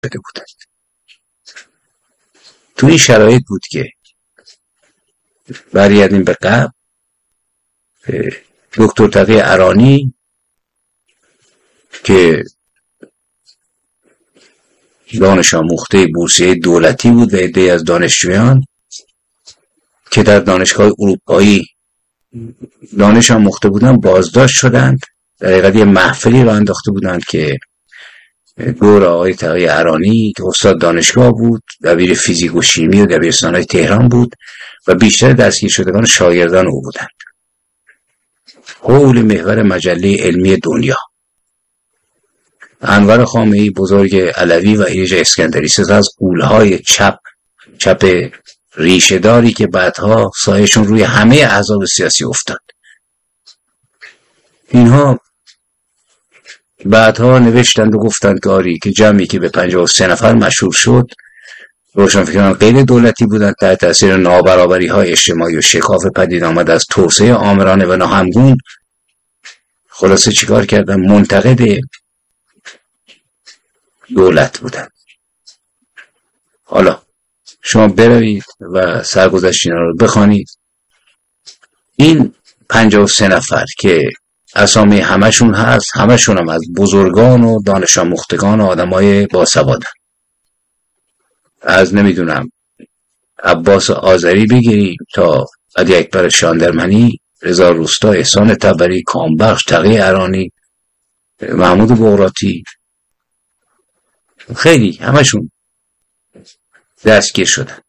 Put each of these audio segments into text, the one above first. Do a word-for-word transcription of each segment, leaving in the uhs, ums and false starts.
بده بودند. تو این شرایط بود که برگردیم به قبل، دکتر تقی ارانی که دانش آموخته بورسیه دولتی بود و عده‌ای از دانشجویان که در دانشگاه اروپایی دانش آموخته بودن بازداشت شدند. در حقیقت یه محفلی را انداخته بودند که دور آقای تقی ارانی که استاد دانشگاه بود، دبیر فیزیک و شیمی و دبیرستان‌های تهران بود و بیشتر دستگیر شدگان شاگردان او بودند. حول محور مجله علمی دنیا انور خامنه‌ای بزرگ علوی و ایرج اسکندری، سه از غول‌های چپ چپ ریشه‌داری که بعدها سایه‌شون روی همه احزاب سیاسی افتاد. اینها بعدها نوشتند و گفتند که آری که جمعی که به پنجاه و سه نفر مشهور شد روشنفکران غیر دولتی بودند، تحت تاثیر نابرابری‌های اجتماعی و شکاف پدید آمد از توسعه آمرانه و ناهمگون، خلاصه چیکار کردن؟ منتقد دولت بودند. حالا شما بروید و سرگذشت اینا رو بخوانید. این پنجاه و سه نفر که اسامی همشون هست، همشون هم از بزرگان و دانش آموختگان و آدمای باسوادن. از نمیدونم عباس آذری بگیریم تا علی اکبر شاندرمنی، رضا روستا، احسان طبری، کامبخش، تقی ارانی، محمود بغراتی، خیلی همشون دستگیر شدند.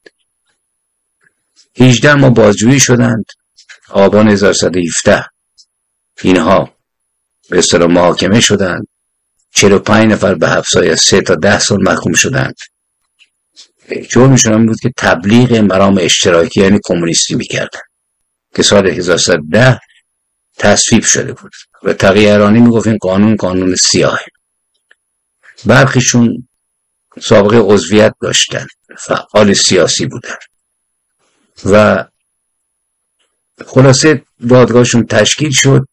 هجده ما بازجویی شدند. آبان هزار و سیصد و هفده اینها به اصطلاح محاکمه شدند. چهل و پنج نفر به حبس‌های از سه تا ده سال محکوم شدند. جرمشون این بود که تبلیغ مرام اشتراکی یعنی کمونیستی میکردن که سال هزار و سیصد و ده تصویب شده بود و تقی ارانی میگفت این قانون قانون سیاهه. برخیشون سابقه عضویت داشتن، فعال سیاسی بودن و خلاصه دادگاهشون تشکیل شد.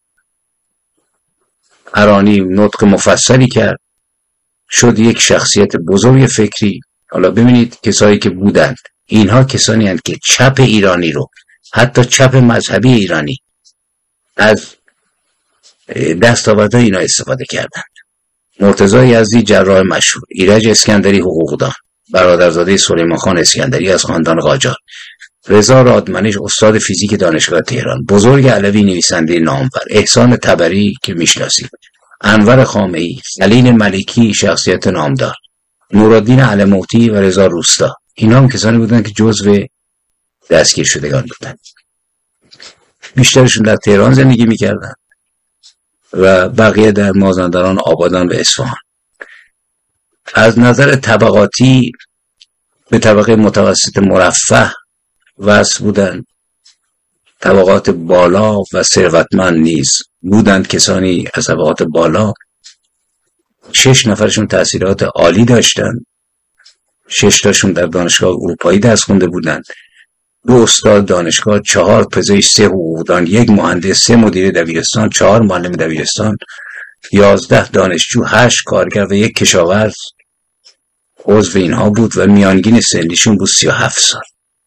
ارانی نطق مفصلی کرد، شد یک شخصیت بزرگ فکری. حالا ببینید کسایی که بودند، اینها کسانی هستند که چپ ایرانی رو، حتی چپ مذهبی ایرانی، از دستاوردهای اینا استفاده کردند. مرتضی یزدی جراح مشهور، ایرج اسکندری حقوقدان، برادرزاده سلیمان خان اسکندری از خاندان قاجار، رضا رادمنش استاد فیزیک دانشگاه تهران، بزرگ علوی نویسنده نامور، احسان طبری که میشناسید، انور خامنه‌ای، خلیل ملکی شخصیت نامدار، نورالدین علموتی و رضا روستا، اینا هم کسانی بودند که جزو دستگیر شدگان بودند. بیشترشون در تهران زندگی میکردند و بقیه در مازندران، آبادان و اصفهان. از نظر طبقاتی به طبقه متوسط مرفه وصل بودند. طبقات بالا و ثروتمند نیز بودند کسانی از طبقات بالا. شش نفرشون تحصیلات عالی داشتند. شش تاشون در دانشگاه اروپایی درس خونده بودند. دو استاد دانشگاه، چهار پزشک، سه حقوقدان، یک مهندس، سه مدیر دبیرستان، چهار معلم دبیرستان، یازده دانشجو، هشت کارگر و یک کشاورز عضو اینها بود و میانگین سنیشون بود سی و هفت سال.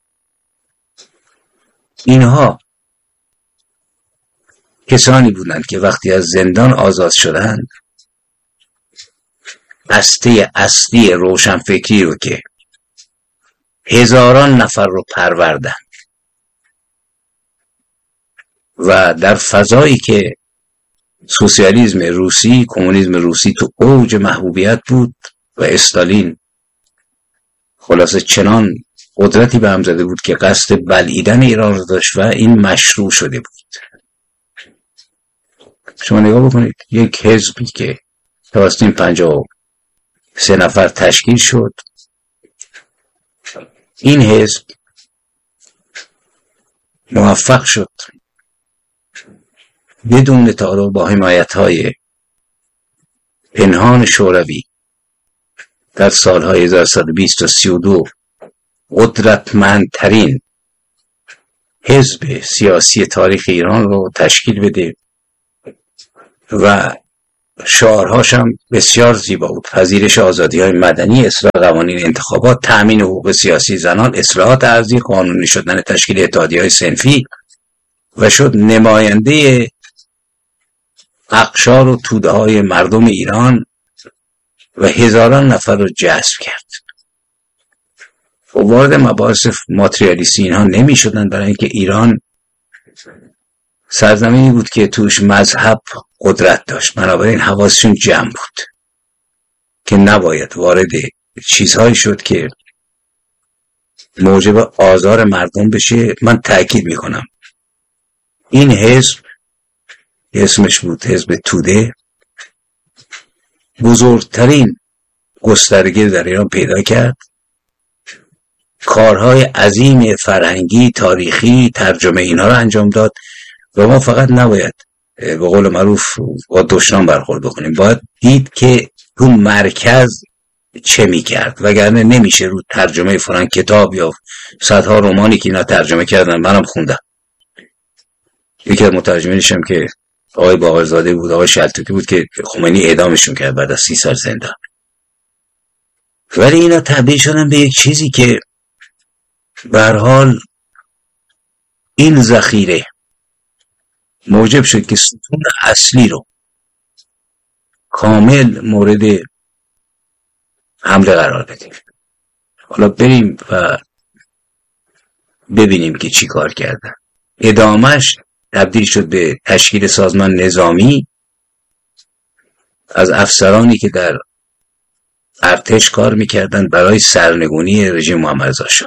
اینها کسانی بودند که وقتی از زندان آزاد شدند هسته اصلی روشنفکری رو که هزاران نفر رو پروردند و در فضایی که سوسیالیسم روسی، کمونیسم روسی تو اوج محبوبیت بود و استالین خلاصه چنان قدرتی به هم زده بود که قصد بلعیدن ایران رو داشت و این مشروع شده بود. شما نگاه بکنید، یک حزبی که توسط این پنجاه و سه نفر تشکیل شد، این حزب موفق شد بدون تعارض با حمایت‌های پنهان شوروی در سالهای هزار و سیصد و بیست تا سی و دو قدرتمندترین حزب سیاسی تاریخ ایران رو تشکیل بده و شعارهاش هم بسیار زیبا بود: پذیرش آزادی‌های مدنی، اصلاح قوانین انتخابات، تأمین حقوق سیاسی زنان، اصلاحات ارضی، قانونی شدن تشکیل اتحادیه‌های صنفی، و شد نماینده اقشار و توده‌های مردم ایران و هزاران نفر رو جذب کرد. و وارد مباحث ماتریالیستی اینها نمی شدن، برای اینکه ایران سرزمینی بود که توش مذهب قدرت داشت، بنابراین حواسشون جمع بود که نباید وارد چیزهایی شد که موجب آزار مردم بشه. من تأکید میکنم این حزب، اسمش بود حزب توده، بزرگترین گسترگی در ایران پیدا کرد، کارهای عظیم فرهنگی، تاریخی، ترجمه اینا رو انجام داد و ما فقط نباید به قول معروف با دشنام برخورد بکنیم، باید دید که تو مرکز چه میکرد، وگرنه نمیشه رو ترجمه فلان کتاب یا صدها رمانی که اینا ترجمه کردن، منم خوندم. یکی از مترجمینش هم که آقای باقرزاده بود، آقای شلتوتی بود که خمینی اعدامشون کرد بعد از سی سال زندان. ولی اینا تبدیل شدن به یک چیزی که به هر حال این ذخیره موجب شد که ستون اصلی رو کامل مورد حمله قرار بدیم. حالا بریم و ببینیم که چی کار کردن. ادامهش تبدیل شد به تشکیل سازمان نظامی از افسرانی که در ارتش کار میکردن برای سرنگونی رژیم محمد رضا شاه.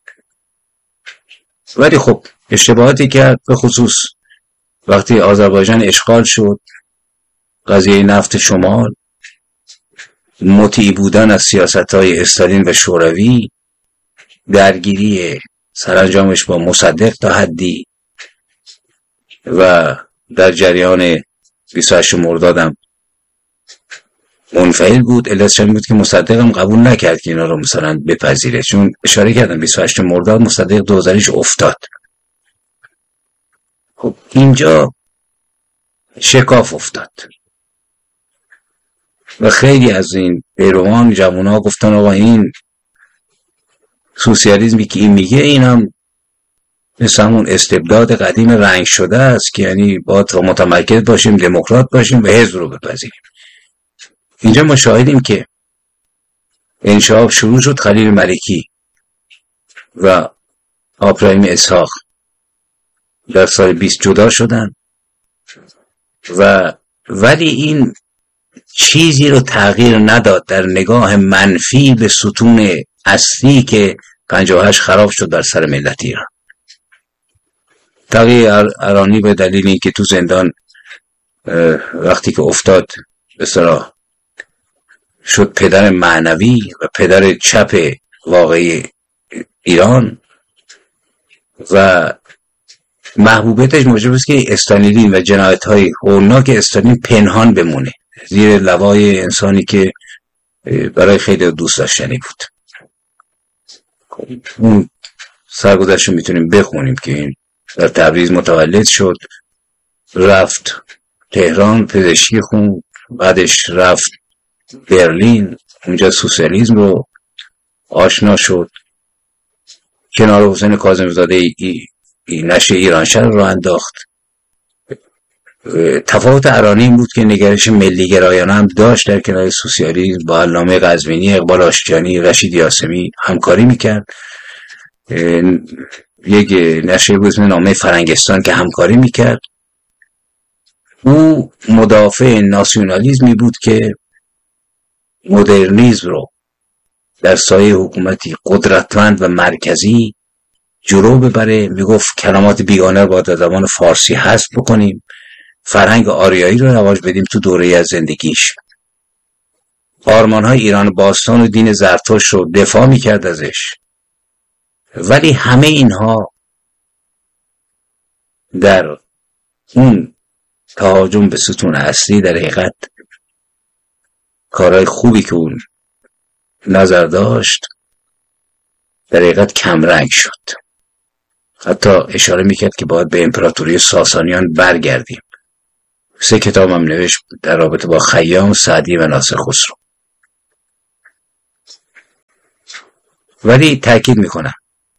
ولی خب اشتباهاتی کرد، به خصوص وقتی آذربایجان اشغال شد، قضیه نفت شمال، مطیع بودن از سیاست‌های استالین و شوروی، درگیری سرانجامش با مصدق تا حدی، و در جریان بیست و هشت مردادم منفعل بود. علتش این بود که مصدق هم قبول نکرد که اینا رو مثلا بپذیره، چون اشاره کردم بیست و هشت مرداد مصدق دوزاریش افتاد. خب اینجا شکاف افتاد و خیلی از این پیروان جوونا گفتن آقا این سوسیالیسمی که این میگه این هم مثل همون استبداد قدیم رنگ شده است که یعنی باید متمرکز باشیم، دموکرات باشیم و حزب رو بپذیریم. اینجا ما شاهدیم که انشعاب شروع شد، خلیل ملکی و ابراهیم اسحاق در سال بیست جدا شدن و ولی این چیزی رو تغییر نداد در نگاه منفی به ستون اصلی که پنجاه و هشت خراب شد در سر ملت ایران. تقی ارانی به دلیل اینکه تو زندان وقتی که افتاد به اصطلاح شد پدر معنوی و پدر چپ واقعی ایران و محبوبیتش موجب است که استالین و جنایت‌های هولناک استالین پنهان بمونه زیر لوای انسانی که برای خیلی دوست داشتنی بود. اون سرگذشت رو میتونیم بخونیم که این در تبریز متولد شد، رفت تهران پزشکی خوند، بعدش رفت برلین، اونجا سوسیالیسم رو آشنا شد، کنار حسین کاظمی‌زاده ای, ای, ای نشر ایرانشهر رو انداخت. تفاوت ارانی این بود که نگرش ملی گرایانه هم داشت، در کنار سوسیالیسم با علامه قزوینی، اقبال آشتیانی، رشید یاسمی همکاری میکرد. یک نشریه بود نامه فرنگستان که همکاری میکرد. او مدافع ناسیونالیزمی بود که مدرنیسم رو در سایه حکومتی قدرتمند و مرکزی جلو ببره. میگفت کلمات بیگانه رو باید در زبان فارسی حذف بکنیم، فرهنگ آریایی رو رواج بدیم تو دوره از زندگیش. آرمان‌های ایران باستان و دین زرتشت رو دفاع میکرد ازش. ولی همه اینها در اون تهاجم به ستون اصلی در حقیقت کارهای خوبی که اون نظر داشت در حقیقت کمرنگ شد. حتی اشاره میکرد که باید به امپراتوری ساسانیان برگردیم. سه کتابم نوشت در رابطه با خیام، سعدی و ناصر خسرو. ولی تأکید میکنم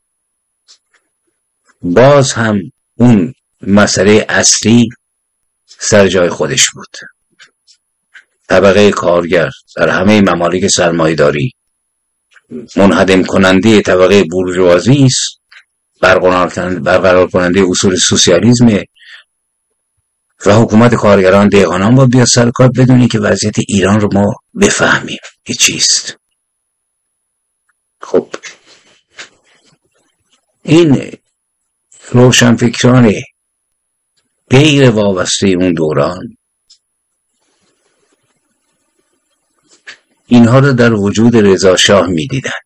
باز هم اون مسئله اصلی سر جای خودش بود. طبقه کارگر در همه ممالک سرمایه‌داری منهدم کننده طبقه بورژوازی است، برقرار کننده اصول سوسیالیسم و حکومت کارگران دهقانان با بیاد سر کار بدونی که وضعیت ایران رو ما بفهمیم که چیست. خب این روشنفکران غیر وابسته اون دوران اینها رو در وجود رضا شاه می دیدند.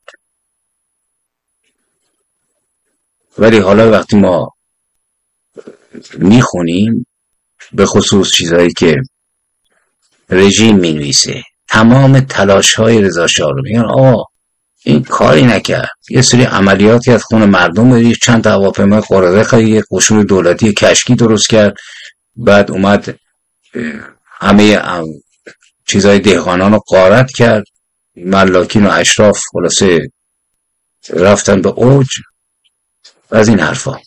ولی حالا وقتی ما می خونیم به خصوص چیزهایی که رژیم می نویسه، تمام تلاش های رضا شاه رو میگن آه این کاری نکرد، یه سری عملیاتی از خون مردم بری، چند تا هواپیمای قرارداد خرید، یه قشون دولتی کشکی درست کرد، بعد اومد همه چیزای دهقانان رو غارت کرد، ملاکین و اشراف خلاصه رفتن به اوج از این حرفا.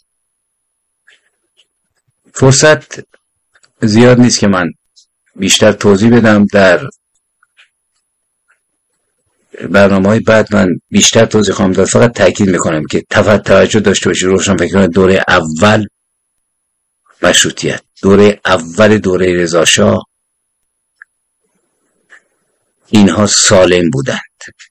فرصت زیاد نیست که من بیشتر توضیح بدم، در برنامه‌های بعد من بیشتر توضیح خواهم داد. فقط تاکید میکنم که توجه داشته باشید روشنفکران دوره اول مشروطیت، دوره اول دوره رضا شاه، اینها سالم بودند.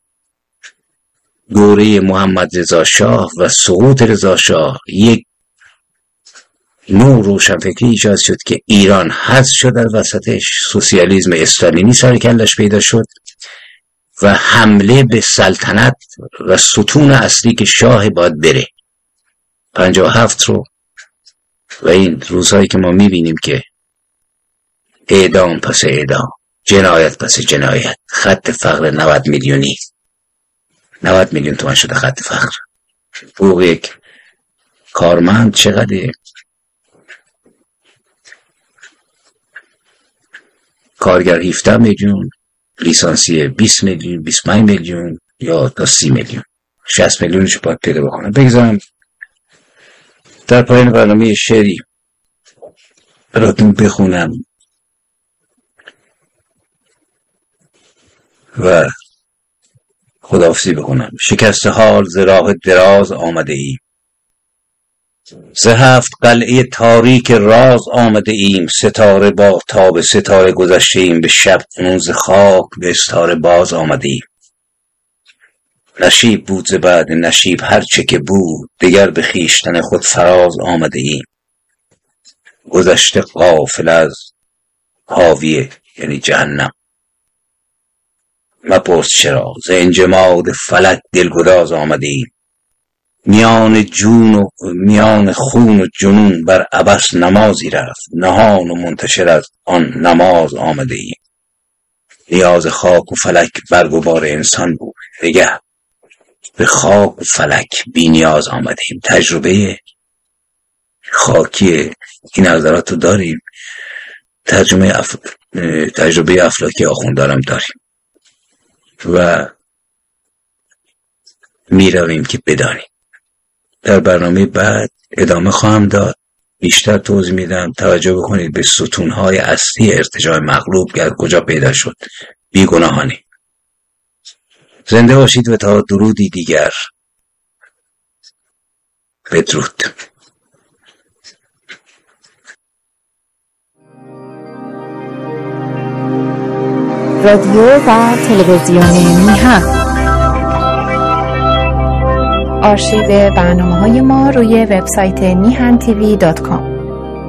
دوره محمد رضا شاه و سقوط رضا شاه یک نوع روشنفکری ایجاد شد که ایران حذف شد، در وسطش سوسیالیسم استالینی سر کلش پیدا شد و حمله به سلطنت و ستون اصلی که شاه باید بره پنجاه و هفت رو و این روزهایی که ما میبینیم که اعدام پس اعدام، جنایت پس جنایت، خط فقر نود میلیونی نود میلیون تومان شده خط فقر. حقوق یک کارمند چقدره؟ کارگر هفده میلیون، لیسانسیه بیست میلیون، بیست و پنج میلیون یا تا سی میلیون، شصت میلیونش باید پیدا بکنم. بگذارم در پایان برنامه شعری براتون بخونم و خداحافظی بکنم. شکست حال ز راه دراز آمده ایم، ز هفت قلعه تاریک راز آمده ایم، ستاره با تاب ستاره گذشته ایم، به شب کنون ز خاک به استاره باز آمده ایم. نشیب بود ز بعد نشیب هر چه که بود، دگر به خویشتن خود فراز آمده ایم. گذشته غافل از حاویه یعنی جهنم، مپرس چرا ز انجماد فلک دلگداز آمده ایم. میان جون و میان خون و جنون بر عبث نمازی رفت، نهان و منتشر از آن نماز آمده ایم. نیاز خاک و فلک برگ و بار انسان بود، نگه به خاک و فلک بی نیاز آمده ایم. تجربه خاکی این نظرات رو داریم، تجربه اف... تجربه افلاکی آخوندارم داریم و می رویم که بدانیم. در برنامه بعد ادامه خواهم داد، بیشتر توضیح میدم. توجه بکنید به ستونهای اصلی ارتجاع مغلوب که کجا پیدا شد. بیگناهانی. زنده باشید و تا درودی دیگر بدرود. رادیو و تلویزیون میهن. آرشیو برنامه‌های ما روی وبسایت میهن تیوی دات کام.